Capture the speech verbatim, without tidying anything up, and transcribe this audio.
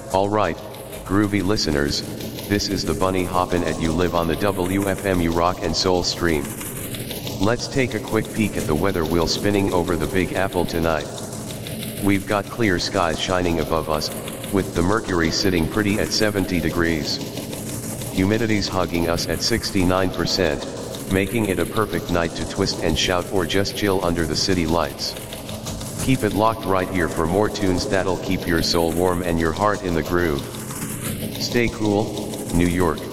Alright, groovy listeners, this is the Bunny Hoppin' at You Live on the W F M U Rock and Soul stream. Let's take a quick peek at the weather wheel spinning over the Big Apple tonight. We've got clear skies shining above us, with the mercury sitting pretty at seventy degrees. Humidity's hugging us at sixty-nine percent, making it a perfect night to twist and shout or just chill under the city lights. Keep it locked right here for more tunes that'll keep your soul warm and your heart in the groove. Stay cool, New York.